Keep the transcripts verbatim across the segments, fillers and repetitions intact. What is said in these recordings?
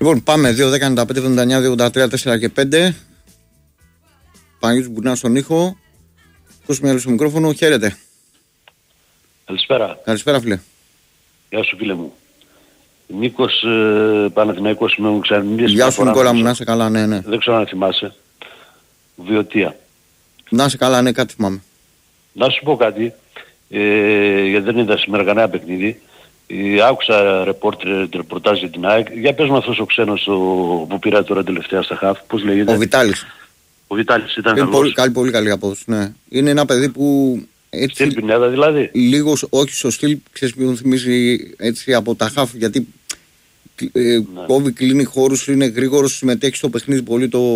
Λοιπόν, πάμε δύο δέκα ενενήντα πέντε εβδομήντα εννιά δύο ογδόντα τρία τέσσερα και πέντε. Παναγιώτης Μπουρνάς στον ήχο. Κώστα στο μικρόφωνο, χαίρετε. Καλησπέρα. Καλησπέρα, φίλε. Γεια σου, φίλε μου. Νίκος ε, Παναθηναϊκός με μου ξαναμιλήσει. Γεια σου, Νικόλα μου, να είσαι καλά, ναι, ναι. Δεν ξέρω αν θυμάσαι. Βιωτία. Να είσαι καλά, ναι, κάτι θυμάμαι. Να σου πω κάτι, ε, γιατί δεν είδα σήμερα κανένα παιχνίδι. Ε, άκουσα ρεπορτάζ για την ΑΕΚ. Για πες μου αυτός ο ξένος το, που πήρα τώρα τελευταία στα χαφ, πώς λέγεται. Ο Βιτάλης. Ο Βιτάλης ήταν καλός. Πολύ, καλή, πολύ καλή απόδοση, ναι. Είναι ένα παιδί που... Έτσι, στυλ Πινέδα δηλαδή. Λίγο, όχι στο στυλ, ξέρεις ποιον θυμίζει έτσι από τα χαφ, γιατί ε, ναι. κόβει, κλείνει χώρους, είναι γρήγορος, συμμετέχει στο παιχνίδι πολύ το,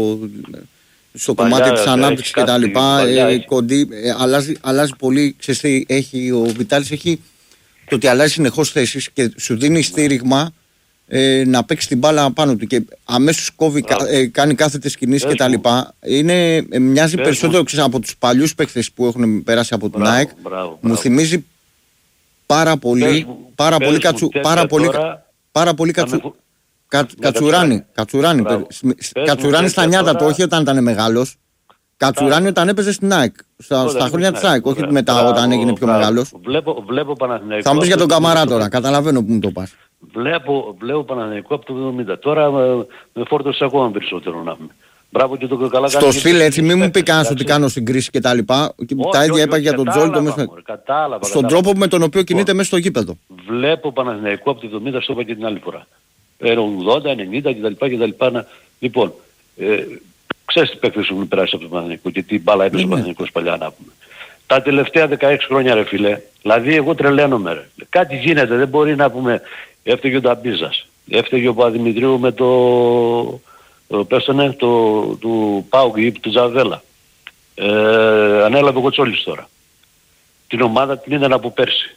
στο παλιά, κομμάτι της ανάπτυξης και τα λοιπά. Ε, κοντή, ε, αλλάζει, αλλάζει πολύ, ξέρεις τι έχει, ο Βιτάλης έχει το ότι αλλάζει συνεχώς θέσεις και σου δίνει ναι. στήριγμα ε, να παίξει την μπάλα πάνω του και αμέσως κόβει, κα, ε, κάνει κάθετες κινήσεις και τα λοιπά. Είναι, ε, μοιάζει Πες περισσότερο ξέρεις, από τους παλιούς παίκτες που έχουν περάσει από την ΑΕΚ. Μου θυμίζει πάρα πολύ, μου, πάρα, πολύ κατσου, πάρα, πολύ, τώρα, πάρα πολύ κατσου, με... κα, κατσουράνι. Κατσουράνι, κατσουράνι στα νιάτα του, όχι όταν ήταν μεγάλος. Κατσουράνι όταν έπαιζε στην ΑΕΚ. Στα, στα χρόνια της ΑΕΚ, όχι μετά όταν έγινε πιο μεγάλος. Βλέπω Παναθηναϊκό. Θα μου πεις για τον Καμαρά τώρα, καταλαβαίνω που μου το πας. Βλέπω, βλέπω Παναθηναϊκό από το εβδομήντα. Τώρα με, με φόρτωσε ακόμα περισσότερο να πούμε. Μπράβο και το καλά κάνει. Στο στυλ έτσι, μην μου πει κανένας ότι κάνω συγκρίση και τα λοιπά. Τα ίδια είπα για τον Τζόλι. Στον τρόπο με τον οποίο κινείται μέσα στο γήπεδο. Βλέπω Παναθηναϊκό από το εβδομήντα, στο είπα και την άλλη φορά. ογδόντα, ενενήντα κτλ. Λοιπόν, ξέρεις τι παίκτες έχουν περάσει από το Παναθηναϊκό και τι μπάλα έπαιζε ο Παναθηναϊκός παλιά να πούμε. Τα τελευταία δεκαέξι χρόνια ρε φίλε, δηλαδή εγώ τρελαίνομαι ρε. Κάτι γίνεται, δεν μπορεί να πούμε έφταιγε ο Νταμπίζας, έφταιγε ο Παπαδημητρίου με το, πέστονε, το, του Πάουκ ή του Τζαβέλα. Ε, ανέλαβε ο Κοτσόλης τώρα. Την ομάδα την είδαν από πέρσι.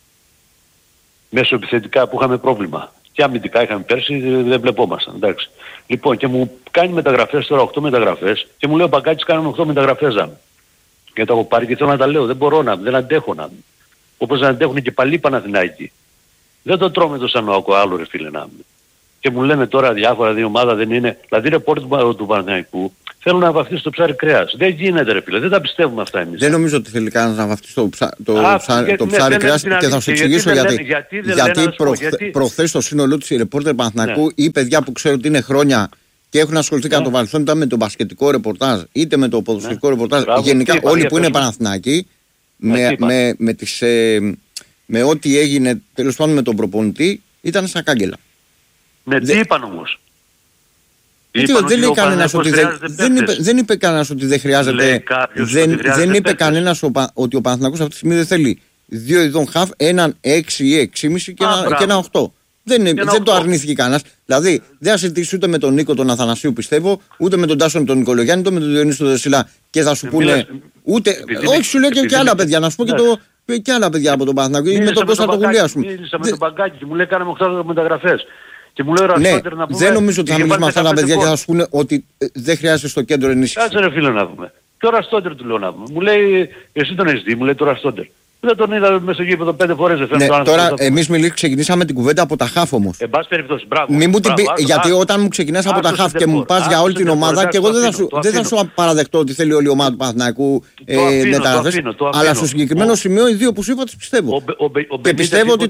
Μέσω επιθετικά που είχαμε πρόβλημα. Και αμυντικά είχαμε πέρσι, δεν βλεπόμασταν. Εντάξει. Λοιπόν, και μου κάνει μεταγραφές τώρα, οκτώ μεταγραφές, και μου λέει ο Μπαγκάτης κάνουμε οκτώ μεταγραφές να. Και τα έχω πάρει και θέλω να τα λέω. Δεν μπορώ να, δεν αντέχω να. Όπως δεν αντέχουν και παλιοί Παναθηναϊκοί. Δεν το τρώμε το σαν ο άλλο ρε φίλε να. Και μου λένε τώρα διάφορα, δύο ομάδα δεν είναι. Δηλαδή ρε πόρτη του, του Παναθηναϊκού θέλουν να βαφτίσει το ψάρι κρέας. Δεν γίνεται ρε φίλε, δεν τα πιστεύουμε αυτά εμείς. Δεν νομίζω ότι θέλει κανένας να βαφτίσει το, ψα... το, Α, ψα... το ναι, ψάρι κρέας και θα σου εξηγήσω γιατί. Γιατί, γιατί, γιατί προχθέ, γιατί... προχθές στο σύνολό της η ρεπόρτερ Παναθηναϊκού ναι. ή παιδιά που ξέρω ότι είναι χρόνια και έχουν ασχοληθεί κατά ναι. το παρελθόν είτε με το μπασκετικό ρεπορτάζ είτε με το ποδοσφαιρικό ναι. ρεπορτάζ. Μπράβο, γενικά είπα, όλοι που είναι Παναθηναϊκοί με, με, με, τις, ε, με ό,τι έγινε τέλος πάντων με τον προπονητή ήταν σαν κάγκελα. Ναι, τι είπαν όμως. Είπαν δεν, είπε κανένας ότι δεν, δεν, είπε, δεν είπε κανένας ότι δεν χρειάζεται. Δεν, ότι χρειάζεται δεν είπε κανένας ότι ο Παναθηναϊκός αυτή τη στιγμή δεν θέλει δύο ειδών χαφ, έναν έξι ή έξι κόμμα πέντε και, και ένα οκτώ. Δεν, δεν το αρνήθηκε κανένας. Δηλαδή δεν θα συζητήσει ούτε με τον Νίκο τον Αθανασίου πιστεύω, ούτε με τον Τάσον τον Νικολογιάννη, ούτε με τον Διονύση τον Δεσιλά και θα σου πούνε. Ούτε. Όχι, σου λέω και άλλα παιδιά, να σου πω και το. Και άλλα παιδιά από τον Παναθηναϊκό ή με τον Κώστα τον Γουλία, α πούμε. Μίλησα με τον Μπαγκάκη και μου λέει κάναμε οκτώ μεταγραφές. Και μου λέει ναι, να πούμε, δεν νομίζω ότι θα μιλήσουμε με αυτά τα παιδιά και θα σου πούνε ότι δεν χρειάζεται στο κέντρο ενίσχυση. Κάτσε ρε φίλε να πούμε. Τώρα Στόντερ του λέω να πούμε. Μου λέει, εσύ τον έχεις δει, μου λέει τώρα Στόντερ. Δεν τον είδα μέσα στο γήπεδο πέντε φορές. Δεν ναι, τώρα εμείς μιλήσουμε, ξεκινήσαμε την κουβέντα από τα χαφ όμως. Εν πάση περιπτώσει, μπράβο. Μην μου μπράβο, πει, άκου, γιατί άκου, όταν μου ξεκινάς από τα χαφ και μου πας για όλη την ομάδα και εγώ δεν θα σου, δεν θα σου παραδεχτώ ότι θέλει όλη η ομάδα του Παναθηναϊκού μεταγραφές. Αλλά στο συγκεκριμένο σημείο οι δύο που σου είπα τις πιστεύω. Και πιστεύω ότι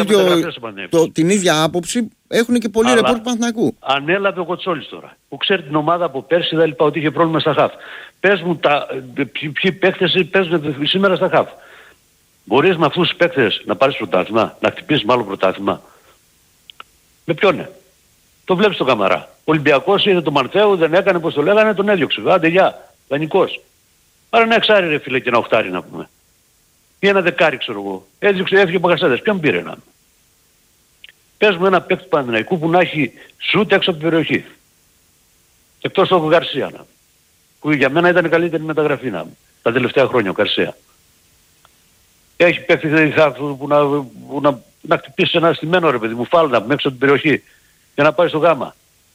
την ίδια άποψη έχουν και πολλοί ρεπόρτερ του Παναθηναϊκού. Ανέλαβε ο Κοτσόλης τώρα, που ξέρει την ομάδα από πέρσι, δεν είπα ότι είχε πρόβλημα στα χαφ. Πες μου ποιοι παίχτες παίζουν σήμερα στα χαφ. Μπορείς με αυτούς τους παίκτες να πάρεις πρωτάθλημα, να χτυπήσεις μάλλον πρωτάθλημα. Με ποιον είναι. Το βλέπεις τον Καμαρά. Ο Ολυμπιακός είδε τον Μαρθέου, δεν έκανε πως το λέγανε, τον έδιωξε. Άντε γεια, δανεικός. Άρα ένα εξάρι ρε φίλε και ένα οχτάρι να πούμε. Ή ένα δεκάρι ξέρω εγώ. Έδιωξε, έφυγε ο Παγκασέτας. Ποιον πήρε να. Πες μου ένα παίκτη του Παναθηναϊκού που να έχει σούτ έξω από την περιοχή. Εκτός του Γκαρσία να. Που για μένα ήταν η καλύτερη μεταγραφή να. Τα τελευταία χρόνια ο Γκαρσία. Έχει παίκτη που να, που να, να χτυπήσει ένα στημένο ρε παιδί μου, φάλνα έξω από την περιοχή για να πάει στο γάμα.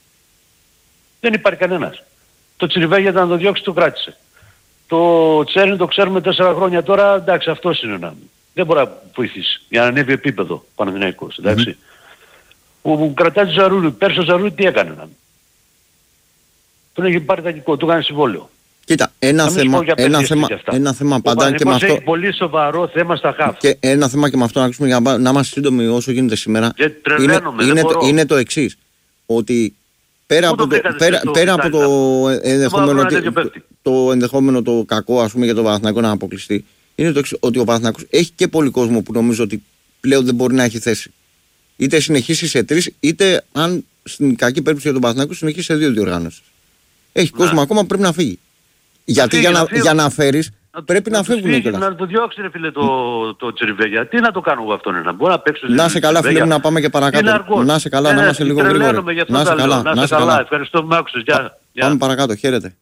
Δεν υπάρχει κανένας. Το Τσιριβάγια να το διώξει το κράτησε. Το Τσέρνι το ξέρουμε τέσσερα χρόνια τώρα, εντάξει αυτός είναι ένα. Δεν μπορεί να βοηθήσει για να ανέβει επίπεδο Παναθηναϊκός, εντάξει. Mm-hmm. που, που κρατάει Ζαρούρι. Πέρσι ο Ζαρούρι τι έκανε να. Τον έχει πάρει δανεικό, του έκανε συμβόλαιο. Κοίτα, ένα θέμα, ένα θέμα, ένα θέμα πάντα και με αυτό. Έχει πολύ σοβαρό θέμα στα χαφ. Και ένα θέμα και με αυτό να ακούσουμε για να, να είμαστε σύντομοι όσο γίνεται σήμερα. Είναι, είναι, το, είναι το εξής. Ότι πέρα από το, πέρα, πέρα από το ενδεχόμενο, το, το ενδεχόμενο το κακό ας πούμε για τον Παναθηναϊκό να αποκλειστεί, είναι το εξής, ότι ο Παναθηναϊκός έχει και πολύ κόσμο που νομίζω ότι πλέον δεν μπορεί να έχει θέση. Είτε συνεχίσει σε τρεις, είτε αν στην κακή περίπτωση για τον Παναθηναϊκό συνεχίσει σε δύο διοργάνωσεις. Έχει ναι. κόσμο ακόμα, πρέπει να φύγει. Γιατί φύγει, για, να, για να φέρεις πρέπει να, να φύγουν οι κιόλας. Να το διώξει ρε φίλε το, το Τσιριβέγια. Τι να το κάνω εγώ αυτόν να μπορώ να παίξω. Να σε καλά φίλε μου, να πάμε και παρακάτω. Να σε καλά, ε, να είμαστε λίγο γρήγοροι. Να σε καλά, να σε καλά. Ευχαριστώ που με άκουσες. Πάμε παρακάτω, χαίρετε.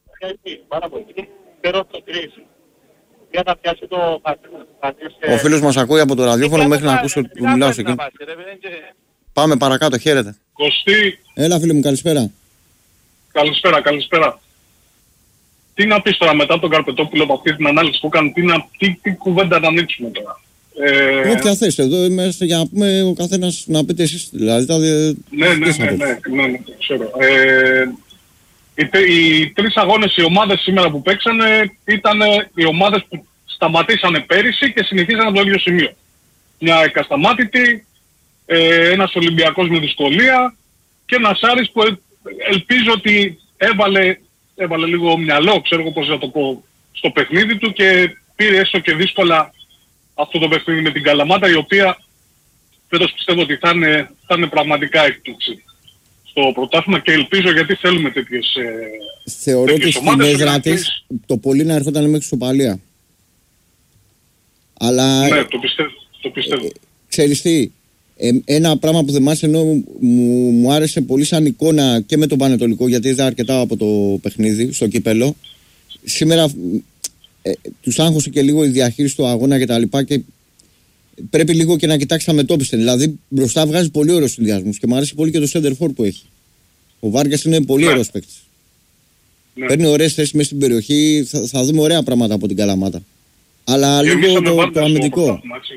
Ο φίλος μας ακούει από το ραδιόφωνο μέχρι να ακούσει που μιλάω σε εκείνο. Πάμε παρακάτω, χαίρετε. Κωστή. Έλα φίλε μου, καλησπέρα. Καλησπέρα, καλησπέρα. Τι να πεις τώρα μετά τον Καρπετόπουλο από αυτή την ανάλυση που έκανε, τι, να, τι, τι κουβέντα να ανοίξουμε τώρα. Ε... Όποια θες, εδώ είμαστε για να πούμε ο καθένας να πείτε εσείς, δηλαδή τα ναι, ναι, ναι, ναι, ναι, ναι, ναι, το ξέρω. Ε, οι, οι τρεις αγώνες, οι ομάδες σήμερα που παίξανε ήταν οι ομάδες που σταματήσανε πέρυσι και συνεχίζανε από το ίδιο σημείο. Μια εκασταμάτητη, ε, ένας Ολυμπιακός με δυσκολία και ένας Άρης που ε, ελπίζω ότι έβαλε έβαλε λίγο μυαλό, ξέρω εγώ πώς να το πω, στο παιχνίδι του και πήρε έστω και δύσκολα αυτό το παιχνίδι με την Καλαμάτα, η οποία φέτος πιστεύω ότι θα είναι, θα είναι πραγματικά έκπληξη στο πρωτάθλημα και ελπίζω γιατί θέλουμε τέτοιες ε, θεωρώ ότι στην έδρα της το πολύ να ερχόταν μέχρι σοπαλία. Αλλά... Ναι, το πιστεύω. Το πιστεύω. Ε, ξέρεις τι, ε, ένα πράγμα που θυμάσαι ενώ μου, μου άρεσε πολύ σαν εικόνα και με τον Πανετολικό, γιατί είδα αρκετά από το παιχνίδι στο κύπελο. Σήμερα ε, τους άγχωσε και λίγο η διαχείριση του αγώνα και τα λοιπά και πρέπει λίγο και να κοιτάξει τα μετώπιστε. Δηλαδή μπροστά βγάζει πολύ ωραίους συνδυασμούς και μου αρέσει πολύ και το center for που έχει. Ο Βάργκας είναι πολύ ναι. ωραίος παίκτης. Ναι. Παίρνει ωραίες θέσεις μέσα στην περιοχή, θα, θα δούμε ωραία πράγματα από την Καλαμάτα. Αλλά και λίγο το, το, το αμυντικό.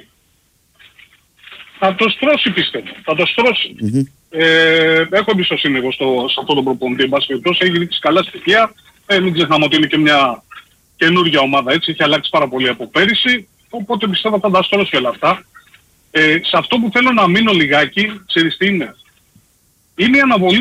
Θα το στρώσει πιστεύω. Θα το στρώσει. Mm-hmm. Ε, έχω εμπιστοσύνη εγώ στο, σε αυτό το προπονητή. Εν πάση περιπτώσει έχει δείξει καλά στοιχεία. Ε, μην ξεχνάμε ότι είναι και μια καινούργια ομάδα έτσι. Έχει αλλάξει πάρα πολύ από πέρυσι. Οπότε πιστεύω θα τα στρώσει όλα αυτά. Ε, σε αυτό που θέλω να μείνω λιγάκι, ξέρεις τι είναι. Είναι η αναβολή